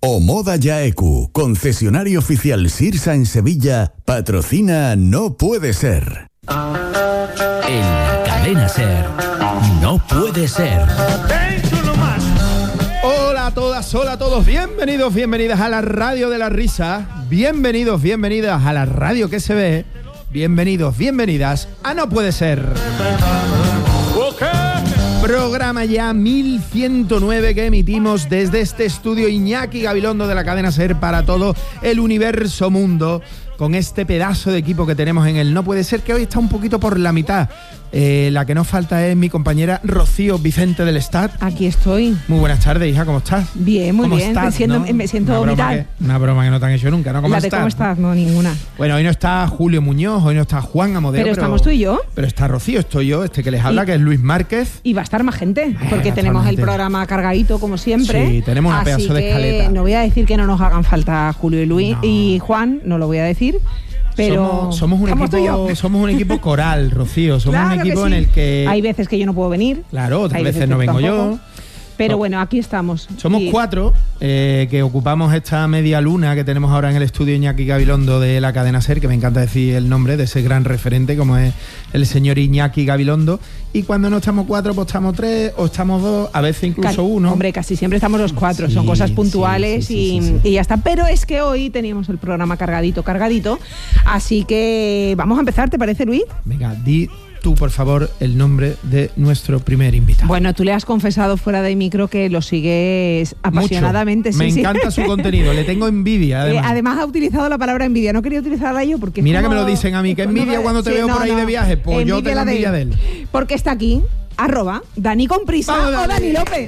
Omoda Yaeku, concesionario oficial Sirsa en Sevilla, patrocina No Puede Ser. En la cadena SER, No Puede Ser. Hola a todas, hola a todos, bienvenidos, bienvenidas a la radio de la risa, bienvenidos, bienvenidas a la radio que se ve, bienvenidos, bienvenidas a No Puede Ser. Programa ya 1109 que emitimos desde este estudio Iñaki Gabilondo de la cadena SER para todo el universo mundo, con este pedazo de equipo que tenemos en el No Puede Ser, que hoy está un poquito por la mitad. La que nos falta es mi compañera Rocío Vicente del Estat. Aquí estoy. Muy buenas tardes, hija, ¿cómo estás? Bien, muy bien. Estás, me siento vital. Una broma que no te han hecho nunca, ¿no? ¿Cómo estás? ¿Cómo estás? No, ninguna. Bueno, hoy no está Julio Muñoz, hoy no está Juan Amadeo. Pero estamos tú y yo. Pero está Rocío, estoy yo, que les habla, que es Luis Márquez. Y va a estar más gente, porque tenemos el programa cargadito, como siempre. Sí, tenemos una pedazo de escaleta. No voy a decir que no nos hagan falta Julio y Luis y Juan, no lo voy a decir. Pero somos un equipo coral, Rocío. Somos claro un equipo sí. en el que hay veces que yo no puedo venir. Claro, otras hay veces no vengo yo. Pero bueno, aquí estamos. Somos cuatro que ocupamos esta media luna que tenemos ahora en el estudio Iñaki Gabilondo de la cadena SER, que me encanta decir el nombre de ese gran referente como es el señor Iñaki Gabilondo. Y cuando no estamos cuatro, pues estamos tres o estamos dos, a veces incluso uno. Hombre, casi siempre estamos los cuatro, son cosas puntuales y ya está. Pero es que hoy teníamos el programa cargadito. Así que vamos a empezar, ¿te parece, Luis? Venga, di tú, por favor, el nombre de nuestro primer invitado. Bueno, tú le has confesado fuera de micro que lo sigues apasionadamente. Mucho. Me encanta su contenido, le tengo envidia. Además ha utilizado la palabra envidia, no quería utilizarla yo porque... Mira que me lo dicen a mí, que envidia cuando te veo por ahí de viaje, pues envidia, yo tengo envidia de él. Porque está aquí, @Dani con prisa o Dani López.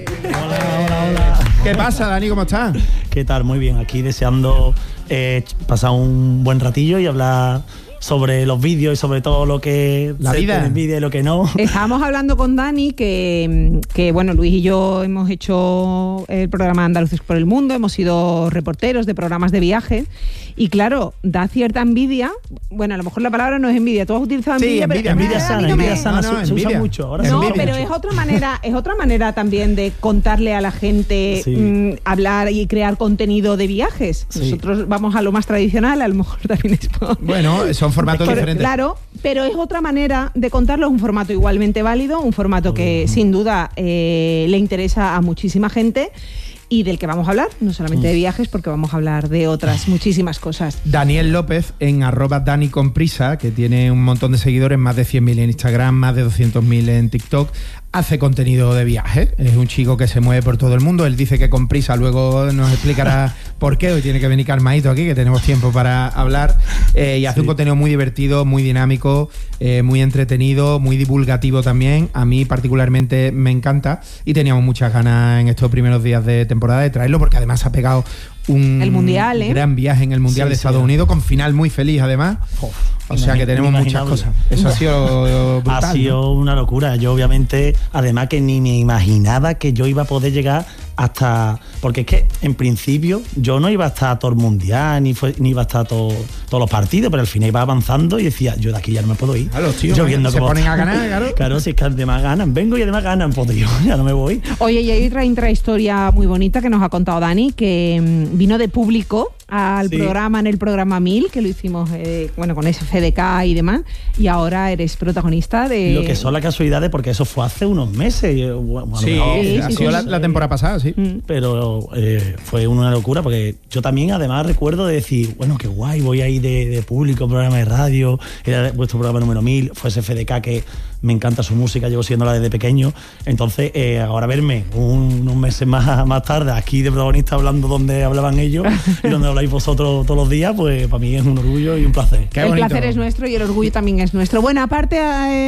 Hola. ¿Qué pasa, Dani? ¿Cómo estás? ¿Qué tal? Muy bien, aquí deseando pasar un buen ratillo y hablar sobre los vídeos y sobre todo lo que la vida en vídeo y lo que no. Estábamos hablando con Dani que bueno, Luis y yo hemos hecho el programa Andaluces por el Mundo, hemos sido reporteros de programas de viaje y claro, da cierta envidia. Bueno, a lo mejor la palabra no es envidia, tú has utilizado envidia, pero envidia sana, se usa mucho ahora. No, pero es otra manera también de contarle a la gente, hablar y crear contenido de viajes. Sí. Nosotros vamos a lo más tradicional, a lo mejor también es bueno, son formatos diferentes. Claro, pero es otra manera de contarlo, es un formato igualmente válido, un formato que sin duda le interesa a muchísima gente y del que vamos a hablar, no solamente de viajes, porque vamos a hablar de otras muchísimas cosas. Daniel López en @Dani con prisa, que tiene un montón de seguidores, más de 100.000 en Instagram, más de 200.000 en TikTok, hace contenido de viaje, es un chico que se mueve por todo el mundo, él dice que con prisa, luego nos explicará por qué, hoy tiene que venir calmadito aquí, que tenemos tiempo para hablar, y hace un contenido muy divertido, muy dinámico, muy entretenido, muy divulgativo también, a mí particularmente me encanta y teníamos muchas ganas en estos primeros días de temporada de traerlo, porque además ha pegado el mundial, gran viaje en el Mundial de Estados Unidos, con final muy feliz además. O sea que tenemos muchas cosas. Eso ha sido brutal. Ha sido una locura. Yo obviamente, además que ni me imaginaba que yo iba a poder llegar hasta... Porque es que en principio yo no iba a estar todo el Mundial, ni iba a estar todos los partidos, pero al final iba avanzando y decía, yo de aquí ya no me puedo ir. Claro, tío, yo viendo se ponen a ganar, claro. Claro, si es que además ganan. Vengo y además ganan, pues yo ya no me voy. Oye, y hay otra historia muy bonita que nos ha contado Dani, que vino de público al programa, en el programa 1000, que lo hicimos con ese FDK y demás, y ahora eres protagonista de... Lo que son las casualidades, porque eso fue hace unos meses. Ha sido la temporada pasada, sí. Pero fue una locura, porque yo también además recuerdo de decir, bueno, qué guay, voy a ir de público, programa de radio, era vuestro programa número 1000, fue ese FDK que me encanta su música, llevo siéndola desde pequeño, entonces ahora verme unos meses más tarde aquí de protagonista hablando donde hablaban ellos y donde habláis vosotros todos los días, pues para mí es un orgullo y un placer. El placer es nuestro y el orgullo también es nuestro. Bueno, aparte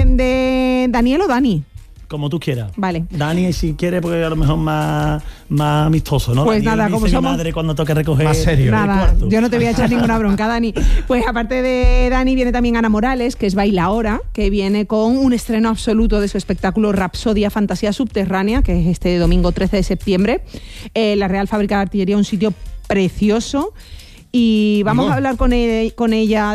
de Daniel o Dani. Como tú quieras. Vale. Dani, si quieres, porque a lo mejor más amistoso, ¿no? Pues Dani, nada, como somos... mi madre cuando toque recoger... Más serio. Nada, yo no te voy a echar ninguna bronca, Dani. Pues aparte de Dani viene también Ana Morales, que es bailaora, que viene con un estreno absoluto de su espectáculo Rapsodia Fantasía Subterránea, que es este domingo 13 de septiembre. La Real Fábrica de Artillería, un sitio precioso. Y vamos Digo. a hablar con ella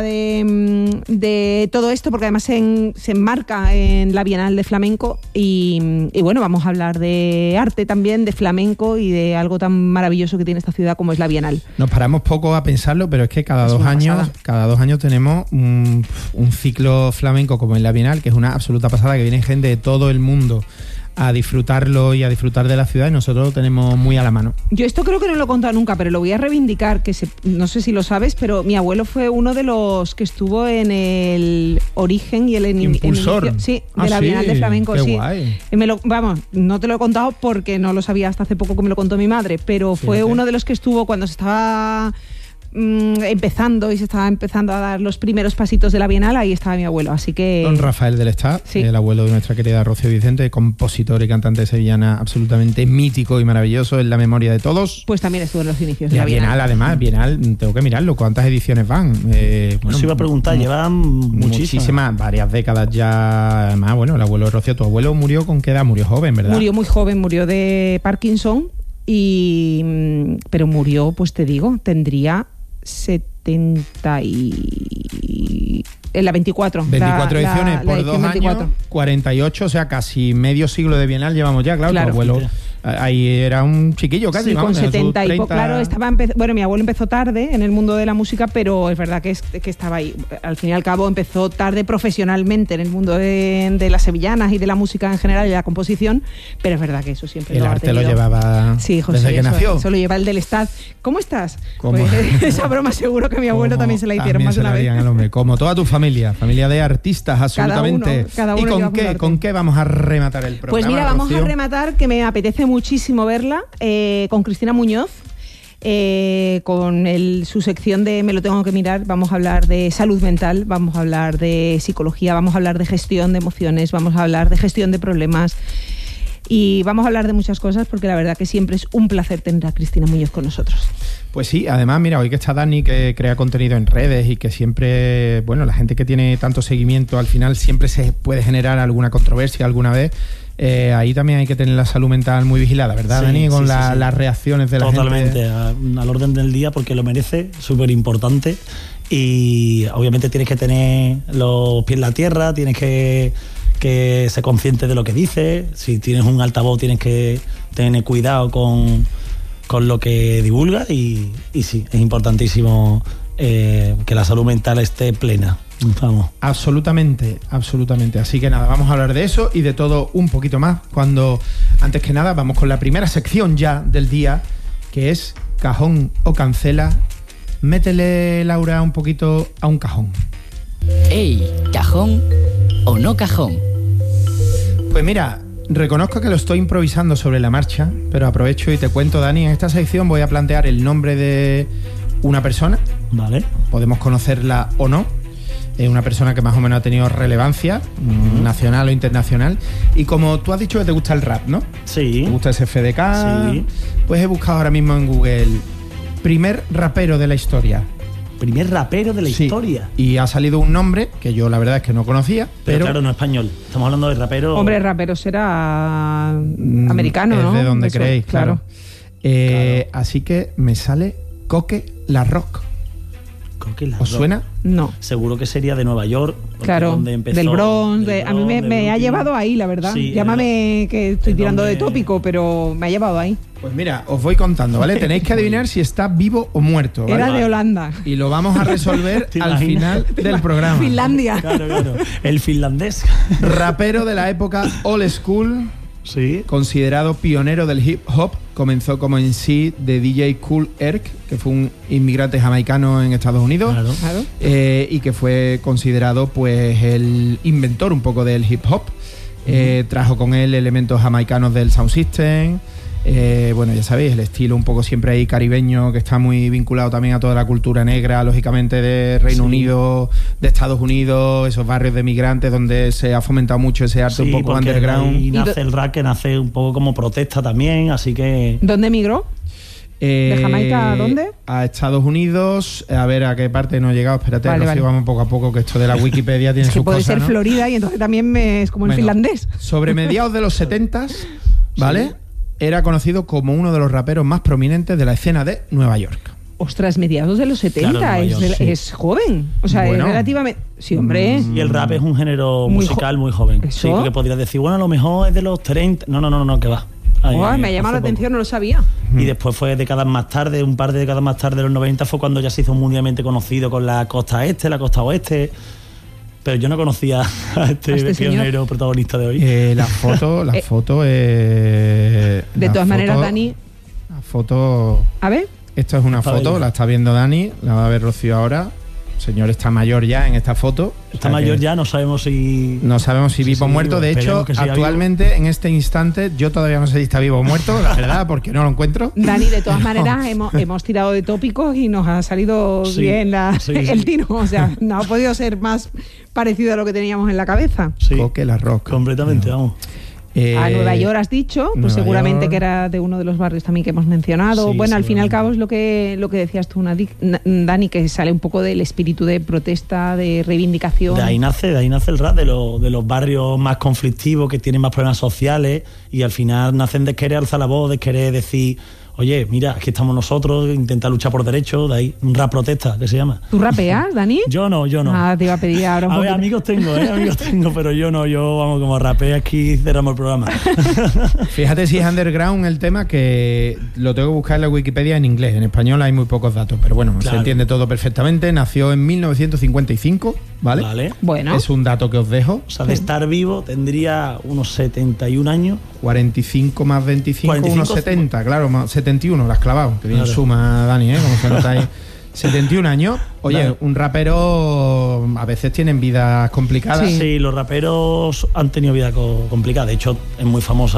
de todo esto, porque además se enmarca en la Bienal de Flamenco y bueno, vamos a hablar de arte también, de flamenco y de algo tan maravilloso que tiene esta ciudad como es la Bienal. Nos paramos poco a pensarlo, pero es que cada Es dos una años tenemos un ciclo flamenco como en la Bienal, que es una absoluta pasada, que viene gente de todo el mundo a disfrutarlo y a disfrutar de la ciudad, y nosotros lo tenemos muy a la mano. Yo esto creo que no lo he contado nunca, pero lo voy a reivindicar, no sé si lo sabes, pero mi abuelo fue uno de los que estuvo en el origen y el Impulsor. inicio, de la Bienal de Flamenco. Qué sí. guay. Vamos, no te lo he contado porque no lo sabía hasta hace poco que me lo contó mi madre, pero fue Fíjate. uno de los que estuvo cuando se estaba empezando y se estaba empezando a dar los primeros pasitos de la Bienal. Ahí estaba mi abuelo, así que... Don Rafael del Estado, Sí. el abuelo de nuestra querida Rocío Vicente, compositor y cantante sevillana absolutamente mítico y maravilloso en la memoria de todos. Pues también estuvo en los inicios de La la Bienal, además, Bienal, tengo que mirarlo, ¿cuántas ediciones van? Bueno, iba a preguntar, llevan muchísimas, varias décadas ya. Además, bueno, el abuelo de Rocío, tu abuelo murió ¿con qué edad? Murió joven, ¿verdad? Murió muy joven, murió de Parkinson, pero murió, pues te digo, tendría 70 y... En la 24. 24 ediciones por edición 2 24. años, 48, o sea, casi medio siglo de Bienal llevamos ya, claro. Claro. Tu abuelo ahí era un chiquillo casi, Sí, vamos, con en sus 70 y 30. claro, bueno, mi abuelo empezó tarde en el mundo de la música, pero es verdad que estaba ahí. Al fin y al cabo empezó tarde profesionalmente en el mundo de las sevillanas y de la música en general y de la composición, pero es verdad que eso siempre El lo ha arte tenido. lo llevaba Sí, José, desde que eso, nació. eso lo lleva el del Estado. ¿Cómo estás? ¿Cómo? Pues, esa broma seguro que a mi abuelo también se la hicieron más de una vez. Al hombre, como toda tu familia de artistas, absolutamente. Cada uno ¿Y lleva por arte. con qué vamos a rematar el programa? Pues mira, vamos Rocío? a rematar, que me apetece muchísimo verla, con Cristina Muñoz, con su sección de Me lo tengo que mirar. Vamos a hablar de salud mental, vamos a hablar de psicología, vamos a hablar de gestión de emociones, vamos a hablar de gestión de problemas y vamos a hablar de muchas cosas, porque la verdad que siempre es un placer tener a Cristina Muñoz con nosotros. Pues sí, además, mira, hoy que está Dani, que crea contenido en redes y que siempre, bueno, la gente que tiene tanto seguimiento, al final siempre se puede generar alguna controversia alguna vez. Ahí también hay que tener la salud mental muy vigilada, ¿verdad, Sí, Dani? Con sí, sí. las reacciones de la Totalmente, gente. al orden del día, porque lo merece, súper importante. Y obviamente tienes que tener los pies en la tierra, tienes que ser consciente de lo que dices. Si tienes un altavoz, tienes que tener cuidado con lo que divulgas. Y sí, es importantísimo que la salud mental esté plena. Vamos. Absolutamente, absolutamente. Así que nada, vamos a hablar de eso y de todo un poquito más. Cuando, antes que nada, vamos con la primera sección ya del día, que es Cajón o Cancela. Métele, Laura, un poquito a un cajón. ¡Ey! ¿Cajón o no cajón? Pues mira, reconozco que lo estoy improvisando sobre la marcha, pero aprovecho y te cuento, Dani, en esta sección voy a plantear el nombre de una persona. Vale. Podemos conocerla o no. Es una persona que más o menos ha tenido relevancia, nacional o internacional. Y como tú has dicho que te gusta el rap, ¿no? Sí. ¿Te gusta ese FDK? Sí. Pues he buscado ahora mismo en Google primer rapero de la historia. Primer rapero de la Sí. historia. Y ha salido un nombre que yo la verdad es que no conocía, Pero claro, no español. Estamos hablando de rapero. Hombre, rapero será americano, es ¿no? de donde Eso, creéis, claro. Claro. Así que me sale Coque La Rock. Coque La ¿Os Rock. suena? No. Seguro que sería de Nueva York. porque Claro, donde empezó, del Bronx. del A mí Bronx, de me ha Brooklyn. llevado ahí, la verdad. Sí, Llámame que estoy es tirando de donde- tópico, pero me ha llevado ahí. Pues mira, os voy contando, ¿vale? Tenéis que adivinar si está vivo o muerto, ¿vale? Era de Holanda. Y lo vamos a resolver ¿Te al imaginas? final del programa. Finlandia. Claro, claro. El finlandés. Rapero de la época old school, Sí. considerado pionero del hip hop, comenzó como en sí de DJ Kool Herc, que fue un inmigrante jamaicano en Estados Unidos, Claro. Claro. y que fue considerado pues el inventor un poco del hip hop. Trajo con él elementos jamaicanos del sound system. Bueno, ya sabéis, el estilo un poco siempre ahí caribeño, que está muy vinculado también a toda la cultura negra, lógicamente de Reino Sí. Unido, de Estados Unidos, esos barrios de migrantes donde se ha fomentado mucho ese arte un poco porque underground. ahí nace el rap, que nace un poco como protesta también, así que... ¿Dónde emigró? ¿De Jamaica a dónde? A Estados Unidos. A ver a qué parte no he llegado. Espérate, Vale, Rocío, vale. vamos poco a poco, que esto de la Wikipedia tiene Es que sus puede cosas, ser ¿no? Florida y entonces también es como el Bueno, finlandés. Sobre mediados de los 70s, ¿vale? Sí. Era conocido como uno de los raperos más prominentes de la escena de Nueva York. Ostras, mediados de los 70, Claro, en Nueva York, sí. es joven. O sea, Bueno. es relativamente... Sí, hombre. Y el rap es un género Muy musical muy joven. ¿Eso? Sí, porque podrías decir, bueno, a lo mejor es de los 30. No, que va. Ahí, Oh, ahí, me ha llamado la hace poco. atención, no lo sabía. Y después fue décadas más tarde, un par de décadas más tarde, de los 90, fue cuando ya se hizo mundialmente conocido con la costa este, la costa oeste. Pero yo no conocía a este pionero protagonista de hoy. La foto De todas maneras, Dani... La foto... A ver. Esto es una Está foto, bien. la está viendo Dani, la va a ver Rocío ahora. El señor está mayor ya en esta foto. Está O sea mayor que ya, no sabemos si... No sabemos si vivo o muerto. De hecho, esperemos que siga actualmente, en este instante, yo todavía no sé si está vivo o muerto, la verdad, porque no lo encuentro. Dani, de todas maneras, hemos tirado de tópicos y nos ha salido Sí, bien sí. el tino. O sea, no ha podido ser más parecido a lo que teníamos en la cabeza. Sí, Coque la Rock. completamente, vamos. A Nueva York has dicho, pues Nueva seguramente York. que era de uno de los barrios también que hemos mencionado. Sí, Bueno, al fin y al cabo es seguramente. lo que decías tú, Dani, que sale un poco del espíritu de protesta, de reivindicación. De ahí nace el rap, de los barrios más conflictivos, que tienen más problemas sociales, y al final nacen de querer alzar la voz, de querer decir, oye, mira, aquí estamos nosotros, intentar luchar por derechos, de ahí un rap protesta, que se llama. ¿Tú rapeas, Dani? Yo no. Ah, te iba a pedir ahora un A ver, poquito. amigos tengo, pero yo no, vamos, como rapé aquí cerramos el programa. Fíjate si es underground el tema, que lo tengo que buscar en la Wikipedia en inglés. En español hay muy pocos datos, pero bueno, se Claro. entiende todo perfectamente. Nació en 1955, ¿vale? Vale. Bueno, Es un dato que os dejo. O sea, de estar vivo tendría unos 71 años. 45 más 25, 45, unos 70, claro, más 71, la has clavado. Que bien Claro. suma, Dani, ¿eh? Como se nota ahí. 71 años. Oye, Claro. un rapero a veces tienen vidas complicadas. Sí, los raperos han tenido vida complicada. De hecho, es muy famosa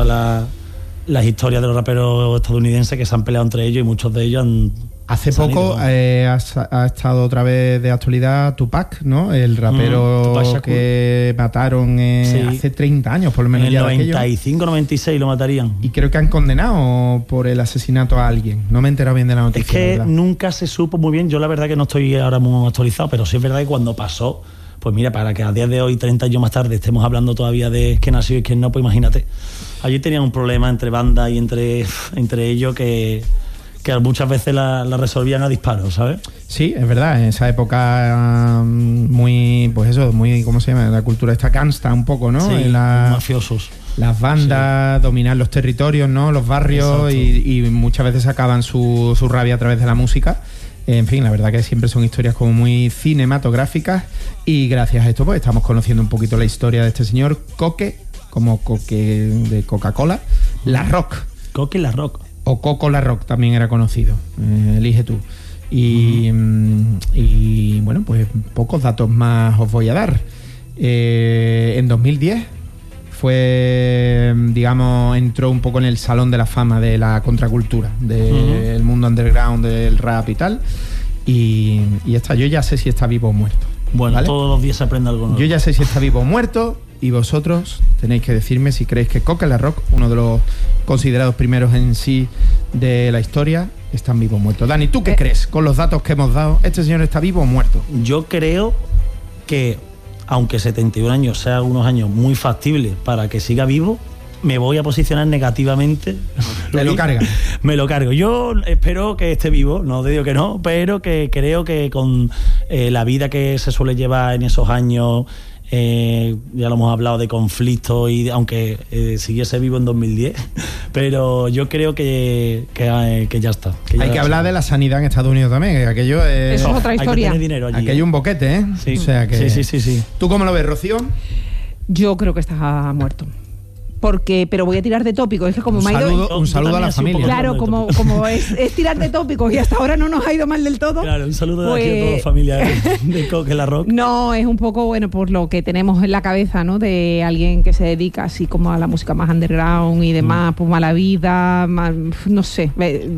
las historias de los raperos estadounidenses que se han peleado entre ellos, y muchos de ellos han... Hace se han poco ido. ha estado otra vez de actualidad Tupac, ¿no? El rapero Tupac Shakur. que mataron Sí. hace 30 años, por lo En menos el ya de aquello. 95-96 lo matarían. Y creo que han condenado por el asesinato a alguien. No me he enterado bien de la Es noticia. que ¿verdad? nunca se supo muy bien. Yo la verdad que no estoy ahora muy actualizado, pero sí es verdad que cuando pasó, pues mira, para que a día de hoy, 30 años más tarde, estemos hablando todavía de quién ha sido y quién no, pues imagínate. Allí tenían un problema entre bandas y entre ellos que muchas veces la resolvían a disparos, ¿sabes? Sí, es verdad, en esa época muy, pues eso, muy, ¿cómo se llama? La cultura esta gangsta un poco, ¿no? Sí, En mafiosos. las bandas, dominar los territorios, ¿no? Los barrios, y muchas veces sacaban su rabia a través de la música. En fin, la verdad que siempre son historias como muy cinematográficas, y gracias a esto pues estamos conociendo un poquito la historia de este señor Coque, como Coque de Coca-Cola, La Rock. Coque la Rock. O Coco La Rock también era conocido, elige tú. Y bueno, pues pocos datos más os voy a dar. En 2010 fue, digamos, entró un poco en el salón de la fama de la contracultura, del mundo underground, del rap y tal. Y ya está, yo ya sé si está vivo o muerto. Bueno, ¿vale? todos los días se aprende algo nuevo. Yo ya sé si está vivo o muerto, y vosotros tenéis que decirme si creéis que Coque La Rock, uno de los considerados primeros en sí de la historia, están vivo o muerto. Dani, ¿tú qué crees con los datos que hemos dado? ¿Este señor está vivo o muerto? Yo creo que, aunque 71 años sea unos años muy factibles para que siga vivo, me voy a posicionar negativamente. Te lo carga. Me lo cargo. Yo espero que esté vivo, no te digo que no, pero que creo que con la vida que se suele llevar en esos años, ya lo hemos hablado de conflictos, y aunque siguiese vivo en 2010, pero yo creo que ya está. Hay que hablar de la sanidad en Estados Unidos también, que aquello es... Eso es otra Hay que historia. tener dinero allí. Aquello es un boquete, ¿eh? Sí. O sea que... Sí. ¿Tú cómo lo ves, Rocío? Yo creo que está muerto. Pero voy a tirar de tópico. Es que como Un me ha ido... saludo, un saludo a la familia. Claro, como es tirar de tópicos y hasta ahora no nos ha ido mal del todo. Claro, un saludo de aquí a Pues- toda la familia de Coque La Rock. No, es un poco, bueno, por lo que tenemos en la cabeza, ¿no? De alguien que se dedica así como a la música más underground y demás, pues mala vida, no sé.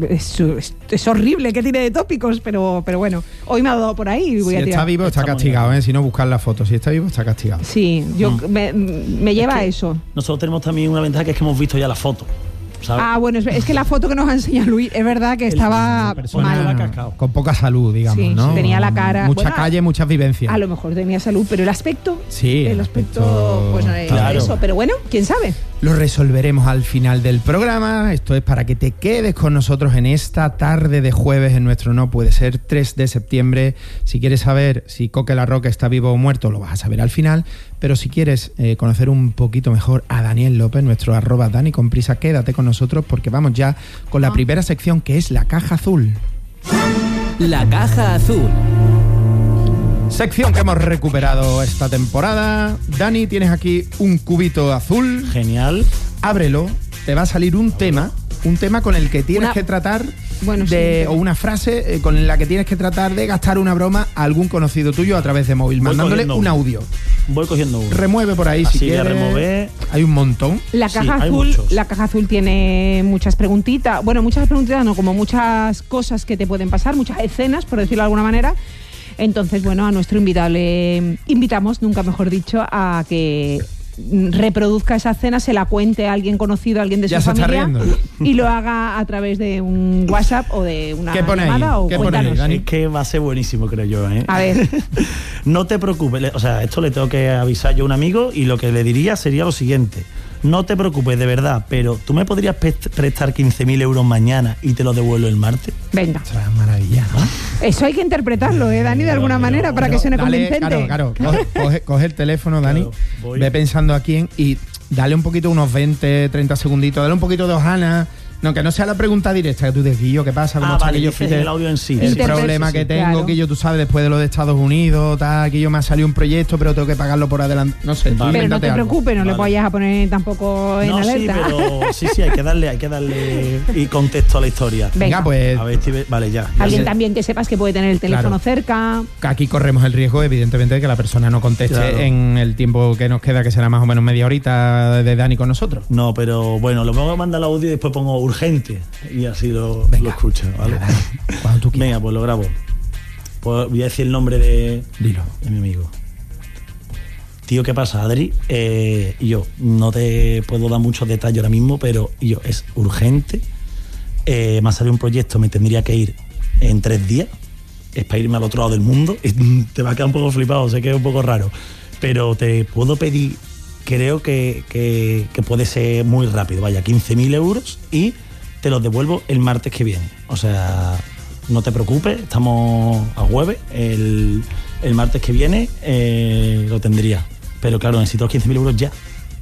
Es horrible que tire de tópicos, pero bueno, hoy me ha dado por ahí y voy Si a está tirar. vivo, está Está muy castigado, bien. ¿eh? Si no, buscar la foto. Si está vivo, está castigado. Sí, me lleva a eso. Nosotros tenemos también una ventaja, que es que hemos visto ya la foto. ¿sabes? Ah, bueno, es que la foto que nos ha enseñado Luis, es verdad que estaba Persona mal. con poca salud, digamos, Sí, ¿no? tenía la cara... Mucha bueno, calle, muchas vivencias. A lo mejor tenía salud, pero el aspecto... Sí, el aspecto pues no es claro. eso. Pero bueno, quién sabe. Lo resolveremos al final del programa. Esto es para que te quedes con nosotros en esta tarde de jueves en nuestro No Puede Ser, 3 de septiembre. Si quieres saber si Coque la Roca está vivo o muerto, lo vas a saber al final. Pero si quieres conocer un poquito mejor a Daniel López, nuestro @Dani con prisa, quédate con nosotros porque vamos ya con la primera sección, que es la caja azul. La caja azul. Sección que hemos recuperado esta temporada. Dani, tienes aquí un cubito azul. Genial. Ábrelo, te va a salir un tema con el que tienes que tratar o una frase con la que tienes que tratar de gastar una broma a algún conocido tuyo a través de móvil, mandándole un audio. Voy cogiendo uno. Remueve por ahí así si quieres. Remover. Hay un montón. La caja azul tiene muchas preguntitas. Bueno, muchas preguntitas no, como muchas cosas que te pueden pasar, muchas escenas, por decirlo de alguna manera. Entonces, bueno, a nuestro invitado le invitamos, nunca mejor dicho, a que reproduzca esa escena, se la cuente a alguien conocido, a alguien de su familia, y lo haga a través de un WhatsApp o de una llamada o cuéntanos. Es que va a ser buenísimo, creo yo, ¿eh? A ver. No te preocupes, o sea, esto le tengo que avisar yo a un amigo y lo que le diría sería lo siguiente. No te preocupes, de verdad, pero ¿tú me podrías prestar 15.000 euros mañana y te los devuelvo el martes? Venga. Eso es maravilla, ¿no? Eso hay que interpretarlo, Dani, de alguna manera, para que suene convincente. Claro. Coge el teléfono, Dani, Claro, ve pensando a quién y dale un poquito, unos 20, 30 segunditos, dale un poquito de hojana. No, que no sea la pregunta directa, que tú dices, Guillo, ¿qué pasa? ¿Cómo está Guillo? El audio en sí. El problema que tengo, claro. Guillo, tú sabes, después de lo de Estados Unidos, tal, Guillo, me ha salido un proyecto, pero tengo que pagarlo por adelante. No sé, Vale. Pero no te preocupes, no le vayas a poner tampoco en alerta. Sí, hay que darle y contexto a la historia. Venga, pues. A ver, vale, ya. Alguien también que sepas que puede tener el teléfono cerca. Aquí corremos el riesgo, evidentemente, de que la persona no conteste en el tiempo que nos queda, que será más o menos media horita de Dani con nosotros. No, pero bueno, lo pongo a mandar el audio y después pongo urgente. Y así lo escucha, ¿vale? Dale. Cuando tú quieras. Venga, pues lo grabo. Pues voy a decir el nombre de mi amigo. Tío, ¿qué pasa, Adri? Y yo, no te puedo dar muchos detalles ahora mismo, pero es urgente. Me ha salido un proyecto, me tendría que ir en 3 días. Es para irme al otro lado del mundo. Te va a quedar un poco flipado, sé que es un poco raro. Pero te puedo pedir, creo que puede ser muy rápido. Vaya, 15.000 euros y te los devuelvo el martes que viene. O sea, no te preocupes, estamos a jueves. El martes que viene lo tendría. Pero claro, necesito los 15.000 euros ya.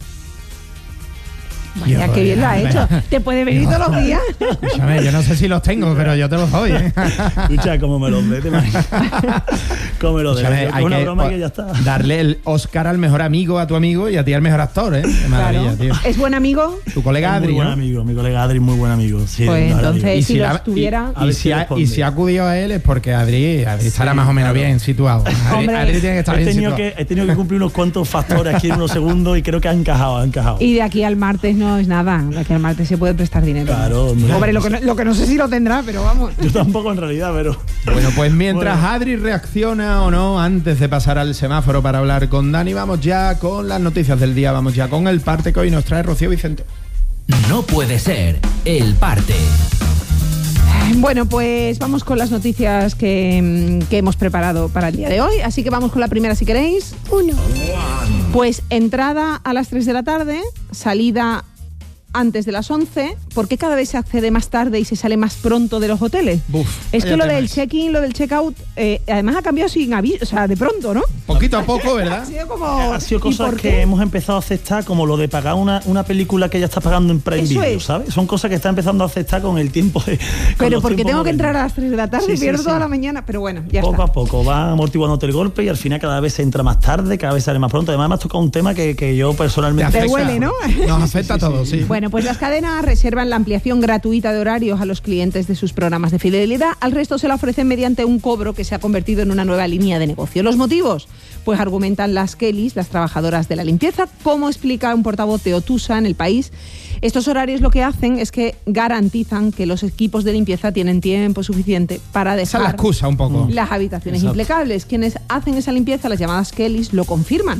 Vaya, qué bien lo ha hecho. Te puede venir todos los días. Escúchame, yo no sé si los tengo, pero yo te los doy, ¿eh? Escucha, como me los dé, te imaginas. Como me los dé. Hay una que broma que ya está. Darle el Oscar al mejor amigo a tu amigo y a ti al mejor actor, ¿eh? Qué maravilla, Claro. tío. ¿Es buen amigo? Tu colega Es Adri, muy buen ¿no? amigo, mi colega Adri, muy buen amigo. Sí, Pues la verdad, entonces, digo. si lo estuviera... Y si ha acudido a él es porque Adri estará más o menos bien situado. Hombre. Adri tiene que estar bien situado. He tenido que cumplir unos cuantos factores aquí en unos segundos y creo que ha encajado. Y de aquí al martes no es nada. De aquí al martes se puede prestar dinero. Claro, hombre, lo que no sé si lo tendrá, pero vamos. Yo tampoco en realidad, pero... Bueno, pues mientras Adri reacciona o no, antes de pasar al semáforo para hablar con Dani, vamos ya con las noticias del día, vamos ya con el parte que hoy nos trae Rocío Vicente. No Puede Ser, el parte. Bueno, pues vamos con las noticias que hemos preparado para el día de hoy. Así que vamos con la primera, si queréis. 1. Pues entrada a las 3 de la tarde, salida antes de las 11. ¿Por qué cada vez se accede más tarde y se sale más pronto de los hoteles? Es que lo del check-in, lo del check-out, además ha cambiado sin aviso, o sea, de pronto, ¿no? Poquito a poco, ¿verdad? Ha sido cosas que hemos empezado a aceptar, como lo de pagar una película que ya está pagando en Prime Video, ¿sabes? Son cosas que está empezando a aceptar con el tiempo de... Pero porque tengo que entrar a las 3 de la tarde y pierdo toda la mañana, pero bueno, ya poco está. A poco va amortiguándote el golpe y al final cada vez se entra más tarde, cada vez sale más pronto. Además me has tocado un tema que yo personalmente... Te huele, ¿no? Nos afecta a todos, sí. Bueno, pues las cadenas reservan la ampliación gratuita de horarios a los clientes de sus programas de fidelidad. Al resto se la ofrecen mediante un cobro que se ha convertido en una nueva línea de negocio. ¿Los motivos? Pues argumentan las Kellys, las trabajadoras de la limpieza. Como explica un portavoz de Otusa en El País, estos horarios lo que hacen es que garantizan que los equipos de limpieza tienen tiempo suficiente para dejar esa es la excusa un poco. las habitaciones impecables. Quienes hacen esa limpieza, las llamadas Kellys, lo confirman.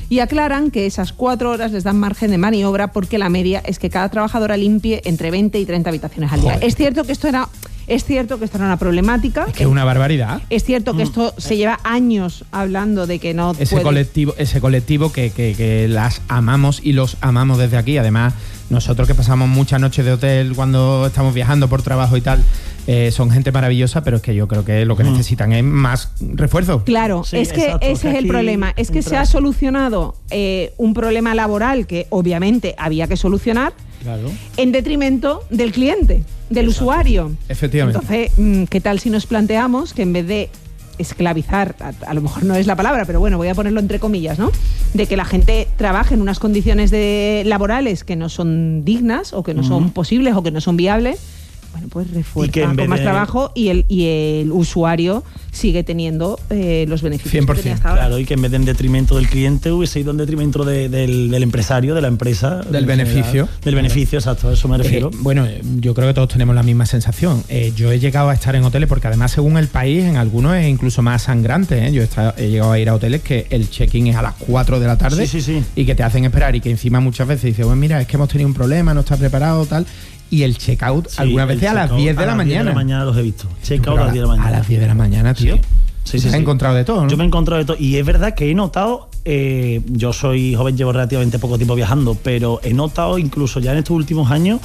Y aclaran que esas 4 horas les dan margen de maniobra porque la media es que cada trabajadora limpie entre 20 y 30 habitaciones al día. Joder. Es cierto que esto era una problemática. Es que es una barbaridad. Es cierto que esto se lleva años hablando de que no Ese colectivo que las amamos y los amamos desde aquí. Además, nosotros que pasamos muchas noches de hotel cuando estamos viajando por trabajo y tal, son gente maravillosa, pero es que yo creo que lo que necesitan es más refuerzo. Claro, Sí, es que exacto, ese es el problema. Es que se ha solucionado un problema laboral que obviamente había que solucionar Claro. en detrimento del cliente, del usuario. Efectivamente. Entonces, ¿qué tal si nos planteamos que en vez de esclavizar, a lo mejor no es la palabra, pero bueno, voy a ponerlo entre comillas, ¿no? De que la gente trabaje en unas condiciones laborales que no son dignas o que no son posibles o que no son viables, bueno, pues refuerza con más trabajo y el usuario sigue teniendo los beneficios 100%, que tenía hasta ahora. Claro, y que en vez de en detrimento del cliente hubiese ido en detrimento del empresario, de la empresa. Del en beneficio. general. Del beneficio, exacto, a eso me refiero. Bueno, yo creo que todos tenemos la misma sensación. Yo he llegado a estar en hoteles, porque además según el país, en algunos es incluso más sangrante. Yo he llegado a ir a hoteles que el check-in es a las 4 de la tarde Sí. y que te hacen esperar y que encima muchas veces dices, bueno, mira, es que hemos tenido un problema, no está preparado, tal. Y el check-out Sí, algunas veces a las 10 de la mañana. A las 10 de la mañana los he visto. Check-out Pero a las 10 de la mañana. A las 10 de la mañana, tío. Sí, Te has encontrado de todo, ¿no? Yo me he encontrado de todo. Y es verdad que he notado, yo soy joven, llevo relativamente poco tiempo viajando, pero he notado incluso ya en estos últimos años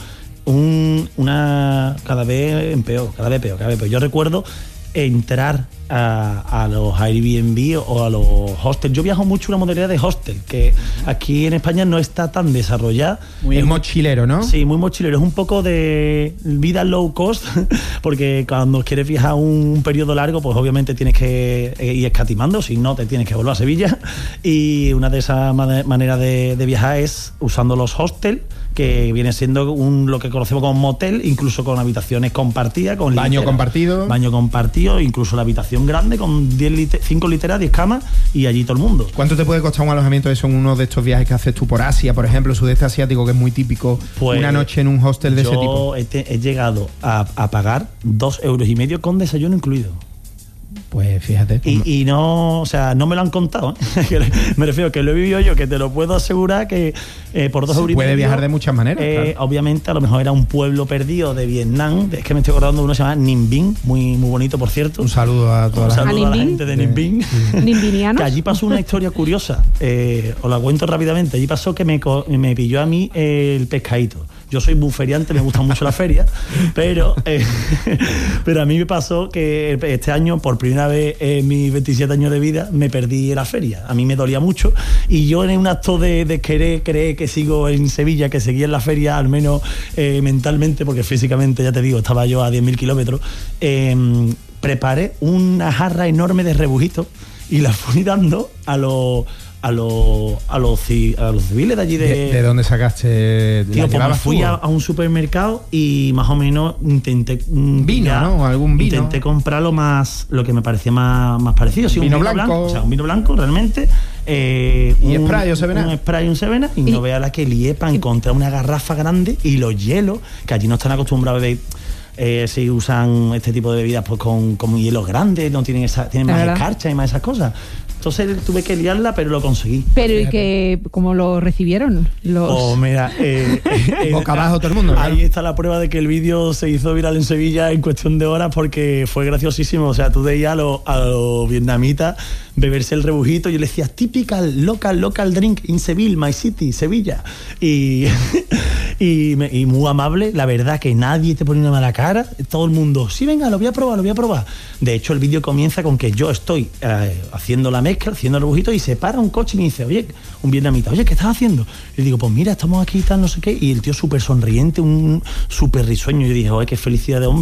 una cada vez peor. Yo recuerdo entrar a los Airbnb o a los hostels. Yo viajo mucho una modalidad de hostel, que aquí en España no está tan desarrollada. Muy mochilero, ¿no? Sí, muy mochilero. Es un poco de vida low cost, porque cuando quieres viajar un periodo largo, pues obviamente tienes que ir escatimando, si no te tienes que volver a Sevilla. Y una de esas maneras de viajar es usando los hostels, que viene siendo lo que conocemos como motel, incluso con habitaciones compartidas, con Baño compartido, incluso la habitación grande con 5 literas, 10 camas y allí todo el mundo. ¿Cuánto te puede costar un alojamiento de eso en uno de estos viajes que haces tú por Asia, por ejemplo, sudeste asiático, que es muy típico, Pues, una noche en un hostel de ese tipo? Yo he llegado a pagar 2,5 € con desayuno incluido. Pues fíjate. Y no, o sea, no me lo han contado, ¿eh? Me refiero que lo he vivido yo, que te lo puedo asegurar que por 2,5 € puede viajar de muchas maneras, claro. Obviamente, a lo mejor era un pueblo perdido de Vietnam. Es que me estoy acordando de uno que se llama Ninh Binh, muy bonito, por cierto. Un saludo a toda Un saludo a la Ninh gente de Ninh Binh. ¿Nimbinianos? Que allí pasó una historia curiosa. Os la cuento rápidamente. Allí pasó que me pilló a mí el pescadito. Yo soy muy feriante, me gusta mucho la feria, pero a mí me pasó que este año, por primera vez en mis 27 años de vida, me perdí la feria. A mí me dolía mucho y yo, en un acto de querer creer que sigo en Sevilla, que seguía en la feria, al menos mentalmente, porque físicamente, ya te digo, estaba yo a 10.000 kilómetros, preparé una jarra enorme de rebujitos y la fui dando a los civiles de allí ¿De dónde sacaste? Tío, pues me fui a un supermercado y más o menos intenté vino, ¿no? Algún vino. Intenté comprar lo que me parecía más parecido. Sí, vino un vino blanco. O sea, un vino blanco realmente. ¿Y spray o Sevena? Un spray y un Sevena. Y no vea la que lié para encontrar una garrafa grande y los hielos, que allí no están acostumbrados a beber. Si usan este tipo de bebidas pues con hielos grandes, no tienen más escarcha y más esas cosas. Entonces tuve que liarla, pero lo conseguí. Pero ¿y que cómo lo recibieron? Oh, mira, boca abajo todo el mundo. Ahí está la prueba de que el vídeo se hizo viral en Sevilla en cuestión de horas, porque fue graciosísimo. O sea, tú veías a los vietnamitas beberse el rebujito y yo le decía, typical local drink in Seville, my city, Sevilla. Y muy amable, la verdad que nadie te ponía una mala cara, todo el mundo, sí, venga, lo voy a probar. De hecho, el vídeo comienza con que yo estoy haciendo la mezcla, haciendo el rebujito, y se para un coche y me dice, oye, un vietnamita, oye, ¿qué estás haciendo? Y le digo, pues mira, estamos aquí y tal, no sé qué, y el tío súper sonriente, súper risueño. Y yo dije, oye, qué felicidad de hombre.